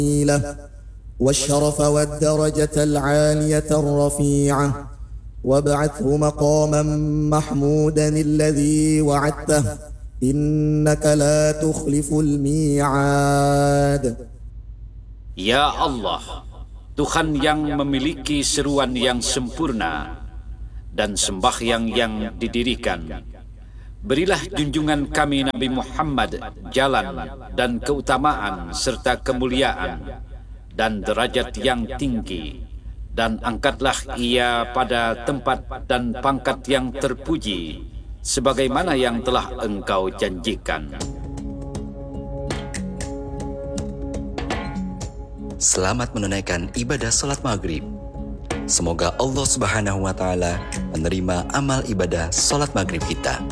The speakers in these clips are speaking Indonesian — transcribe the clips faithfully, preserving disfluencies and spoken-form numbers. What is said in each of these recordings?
والشرف والدرجة العالية الرفيعة وابعثه مقاما محمودا الذي وعدته إنك لا تخلف الميعاد. Ya Allah, Tuhan yang memiliki seruan yang sempurna dan sembahyang yang didirikan, berilah junjungan kami Nabi Muhammad jalan dan keutamaan serta kemuliaan dan derajat yang tinggi, dan angkatlah ia pada tempat dan pangkat yang terpuji sebagaimana yang telah engkau janjikan. Selamat menunaikan ibadah salat maghrib. Semoga Allah Subhanahu wa Ta'ala menerima amal ibadah salat maghrib kita.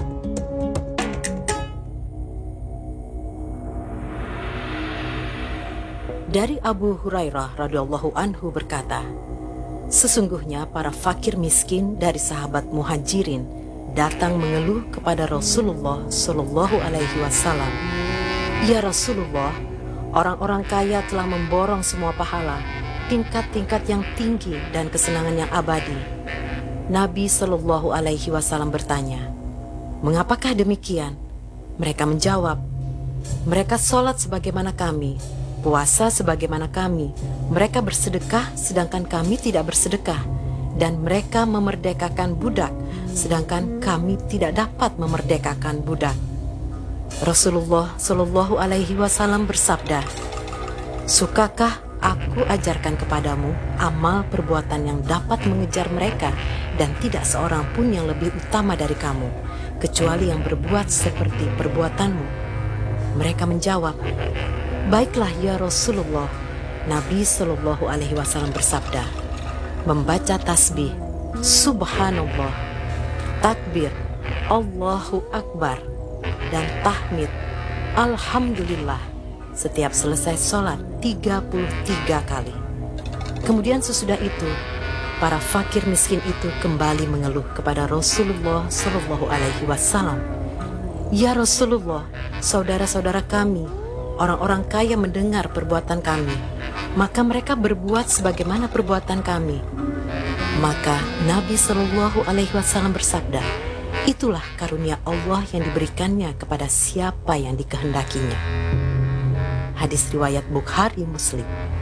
Dari Abu Hurairah radhiyallahu anhu berkata, sesungguhnya para fakir miskin dari sahabat muhajirin datang mengeluh kepada Rasulullah Shallallahu Alaihi Wasallam. Ya Rasulullah, orang-orang kaya telah memborong semua pahala, tingkat-tingkat yang tinggi dan kesenangan yang abadi. Nabi Shallallahu Alaihi Wasallam bertanya, mengapakah demikian? Mereka menjawab, mereka sholat sebagaimana kami, puasa sebagaimana kami, mereka bersedekah sedangkan kami tidak bersedekah, dan mereka memerdekakan budak sedangkan kami tidak dapat memerdekakan budak. Rasulullah Shallallahu Alaihi Wasallam bersabda, sukakah aku ajarkan kepadamu amal perbuatan yang dapat mengejar mereka, dan tidak seorang pun yang lebih utama dari kamu, kecuali yang berbuat seperti perbuatanmu. Mereka menjawab, baiklah ya Rasulullah. Nabi Shallallahu Alaihi Wasallam bersabda, membaca tasbih, subhanallah, takbir, Allahu Akbar, dan tahmid, alhamdulillah, setiap selesai sholat tiga puluh tiga kali. Kemudian sesudah itu, para fakir miskin itu kembali mengeluh kepada Rasulullah Shallallahu Alaihi Wasallam. Ya Rasulullah, saudara-saudara kami, orang-orang kaya mendengar perbuatan kami, maka mereka berbuat sebagaimana perbuatan kami. Maka Nabi Shallallahu Alaihi Wasallam bersabda, itulah karunia Allah yang diberikannya kepada siapa yang dikehendakinya. Hadis riwayat Bukhari Muslim.